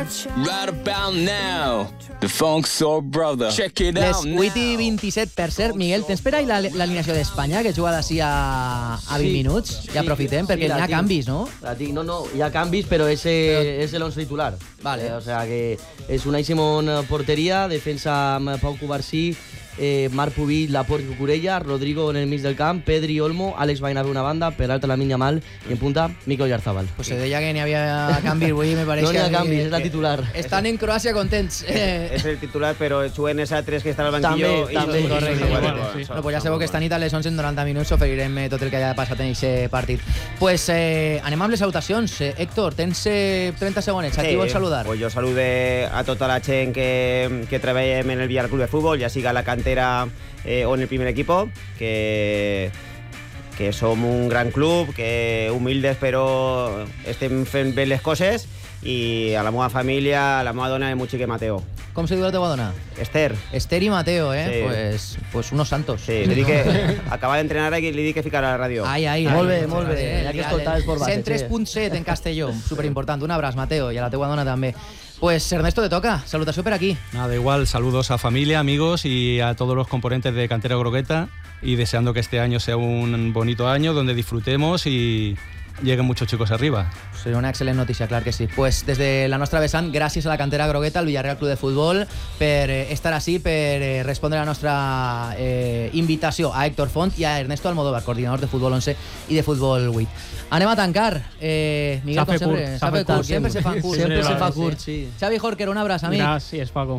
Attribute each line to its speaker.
Speaker 1: Right about now, the Funk Soul Brother. Check it
Speaker 2: Les
Speaker 1: out now.
Speaker 2: 8:27, per cert. Miguel, tens per ahí l'alineació d'Espanya, que juga d'ací a 20 minuts? Ja aprofitem, perquè n'hi ha canvis, no?
Speaker 3: No, hi ha canvis, però és l'11 titular.
Speaker 2: Vale.
Speaker 3: O sea que és Unai Simón porteria, defensa amb Pau Covarsí, Marc Pubill, Laporte, Cucurella, Rodrigo en el mig del camp, Pedri, Olmo, Àlex Baena per una banda, Peralta, Lamine Yamal i en punta Mikel Oyarzabal.
Speaker 2: Pues se deia que n'hi havia canvis avui, me pareix
Speaker 3: No
Speaker 2: que...
Speaker 3: n'hi ha canvis, és la titular.
Speaker 2: Estan en Croàcia contents.
Speaker 4: Es el titular, pero juguen esas tres que están al banquillo.
Speaker 3: També, correcte.
Speaker 2: No, pues ja sabeu que esta nit a les 11 en 90 minuts oferirem tot el que haya passat en aquest partit. Pues anem amb les salutacions. Héctor, tens 30 segonets. A qui vols saludar?
Speaker 4: Pues yo salude a tota la gent que treballem en el Villar Club de Fútbol, ya siga la cantera o en el primer equipo, que som un gran club, que humildes però estem fent bé les coses, i a la meva família, a la meva dona, Muchique i Mateo.
Speaker 2: Com se diu la teva dona?
Speaker 4: Esther.
Speaker 2: Esther i Mateo,
Speaker 4: Sí.
Speaker 2: Pues unos santos.
Speaker 4: Sí, li dic que acaba d'entrenar i li dic que ficarà a la ràdio.
Speaker 2: Ai.
Speaker 3: Molt bé. Ja que escoltaves por base.
Speaker 2: 103.7 en Castelló. Superimportant. Un abraç, Mateo, i a la teua dona també. Pues Ernesto, te toca. Salutació per aquí.
Speaker 5: Nada, igual, saludos a familia, amigos y a todos los componentes de Cantera Grogueta, y deseando que este año sea un bonito año donde disfrutemos y lleguen muchos chicos arriba.
Speaker 2: Seria una excel·lent notícia, clar que sí. Pues des de la nostra vessant, gràcies a la Cantera Grogueta, al Villarreal Club de Futbol, per estar així, per respondre a la nostra invitació a Héctor Font i a Ernesto Almodóvar, coordinador de Futbol 11 i de Futbol 8. Anem a tancar. Miguel, com sempre, sempre se fan curt.
Speaker 3: Sempre se fa curt, sí.
Speaker 2: Xavi Jorquer, un abraç, amic.
Speaker 6: Gràcies, Paco.